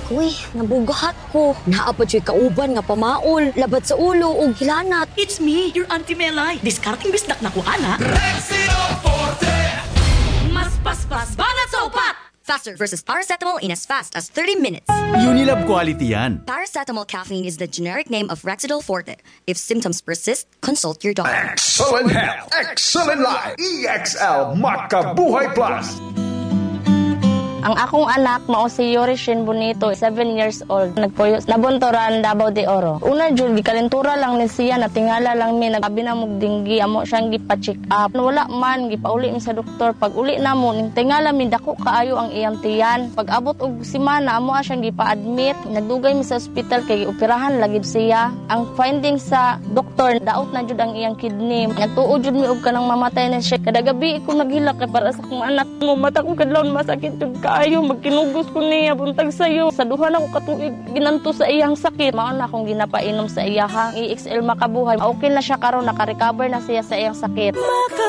Uy, nabugahat ko. Naapad siya kauban nga pamaol, labat sa ulo ug hilanat. It's me, your Auntie Melay. Discarding bisdak na ko, ana. Rexino Forte! Mas paspas, banat sa upat! Faster versus paracetamol in as fast as 30 minutes. Unilab quality yan. Paracetamol caffeine is the generic name of Rexidol Forte. If symptoms persist, consult your doctor. Excellent health, excellent life. EXL Makabuhay Plus. Ang akong anak mao si Yorishin Bonito, 7 years old. Nagpuyo nabuntoran Davao de Oro. Una jud gikalentura lang ni siya, natingala lang mi, nagabi na mog dinggi, amo siyang gipa-check up. Wala man gipauli mi sa doktor. Pag uli na mo ning tingala mi dako kaayo ang iyang tiyan. Pag abot og semana amo siyang gipa-admit. Nagdugay mi sa ospital kay operahan lagid siya. Ang findings sa doktor, daot na jud ang iyang kidney. Nagtuod jud mi og kanang mamatay na siya. Kada gabi ko naghilak kay para sa akong anak mo. Mata ko kadlawon masakit jud ayo magkinugos ko niya buntag sayo. Sa duha na ko katuig ginanto sa iyang sakit. Mao na akong ginapainom sa iya ha. EXL Makabuhay. Okay na siya karon, naka-recover na siya sa iyang sakit.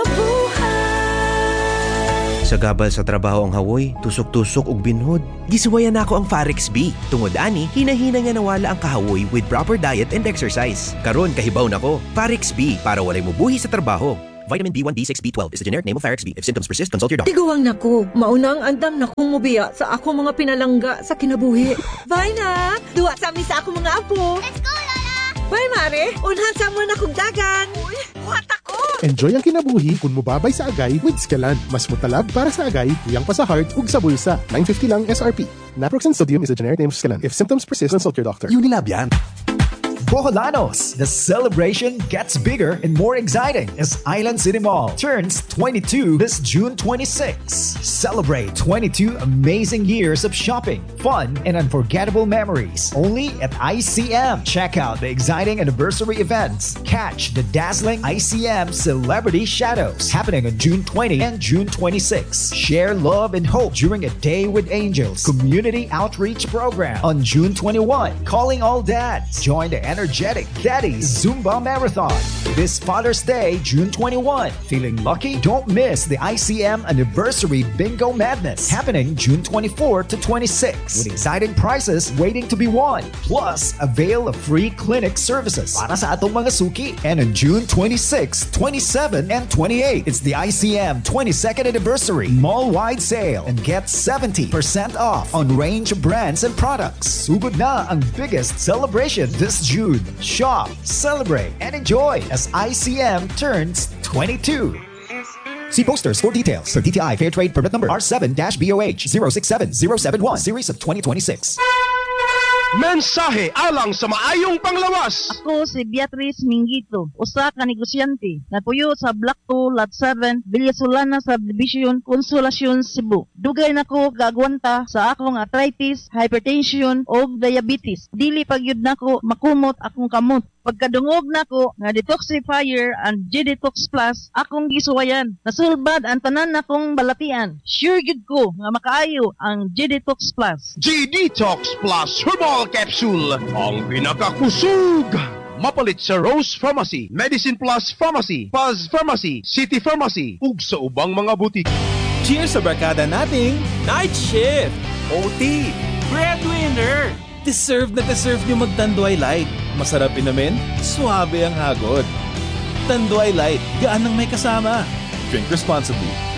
Makabuhay. Sa gabal sa trabaho ang hawoy, tusok-tusok ug binhod. Gisuwayan nako ang Farex B. Tungod ani, hinahina nga nawala ang kahawoy with proper diet and exercise. Karon kahibaw nako. Farex B para walay mubuhi sa trabaho. Vitamin B1, B6, B12 is the generic name of Farex B. If symptoms persist, consult your doctor. Tiguang nako, maunang andam na kong mubiya sa ako mga pinalangga sa kinabuhi. Vina, duwa sa amin sa ako mga apo. Let's go, Lola! Bye, Mare. Unhan sa mo na kong dagan. Uy, buhat ako! Enjoy ang kinabuhi kung mubabay sa agay with Scalan. Mas mutalab para sa agay, tuyang pa sa heart, ug sa bulsa. 950 lang SRP. Naproxen sodium is the generic name of Scalan. If symptoms persist, consult your doctor. Unilab yan. Boholanos, the celebration gets bigger and more exciting as Island City Mall turns 22 this June 26. Celebrate 22 amazing years of shopping, fun, and unforgettable memories only at ICM. Check out the exciting anniversary events. Catch the dazzling ICM Celebrity Shadows happening on June 20 and June 26. Share love and hope during a Day with Angels community outreach program on June 21. Calling all dads. Join the energetic Daddies Zumba Marathon this Father's Day, June 21. Feeling lucky? Don't miss the ICM Anniversary Bingo Madness happening June 24 to 26 with exciting prizes waiting to be won. Plus, avail of free clinic services para sa atong mga suki. And on June 26, 27, and 28, it's the ICM 22nd Anniversary Mall-wide Sale and get 70% off on range of brands and products. Sugod na ang biggest celebration this June. Shop, celebrate, and enjoy as ICM turns 22. See posters for details. For DTI Fair Trade Permit Number R7-BOH 067071 Series of 2026. Mensahe alang sa maayong panglawas. Ako si Beatrice Mingito, usa ka negosyante. Napuyo sa Block 2, Lot 7, Villasolana Subdivision, Consolacion, Cebu. Dugay nako gagwanta sa akong arthritis, hypertension o diabetes. Dili pagyud nako makumot akong kamot. Pagkadungog nako nga detoxifier and G-Detox Plus akong gisuwayan. Nasulbad ang tanan nakong balatian. Sure gid ko nga makaayo ang G-Detox Plus. G-Detox Plus Herbal Capsule, ang pinakakusog. Mapalit sa Rose Pharmacy, Medicine Plus Pharmacy, Paz Pharmacy, City Pharmacy, ug sa ubang mga butik. Cheers sa barkada nating Night Shift, OT, Breadwinner. Deserve na deserve nyo mag-Tanduay Light. Masarap inamin, suabe ang hagod. Tanduay Light, gaan ng may kasama. Drink responsibly.